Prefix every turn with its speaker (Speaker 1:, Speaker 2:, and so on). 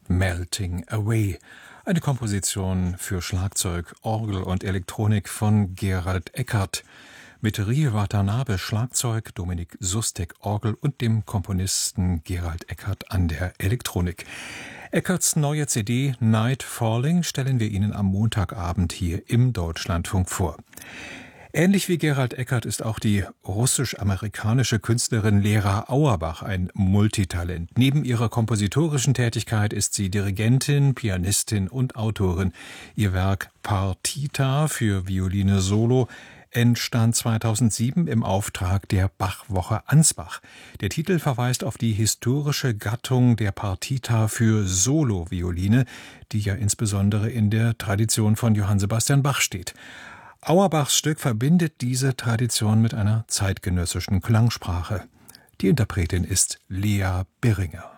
Speaker 1: Melting Away. Eine Komposition für Schlagzeug, Orgel und Elektronik von Gerald Eckert. Mit Rie Watanabe Schlagzeug, Dominik Sustek Orgel und dem Komponisten Gerald Eckert an der Elektronik. Eckerts neue CD Night Falling stellen wir Ihnen am Montagabend hier im Deutschlandfunk vor. Ähnlich wie Gerald Eckert ist auch die russisch-amerikanische Künstlerin Lera Auerbach ein Multitalent. Neben ihrer kompositorischen Tätigkeit ist sie Dirigentin, Pianistin und Autorin. Ihr Werk Partita für Violine Solo entstand 2007 im Auftrag der Bach-Woche Ansbach. Der Titel verweist auf die historische Gattung der Partita für Solo-Violine, die ja insbesondere in der Tradition von Johann Sebastian Bach steht. Auerbachs Stück verbindet diese Tradition mit einer zeitgenössischen Klangsprache. Die Interpretin ist Lea Biringer.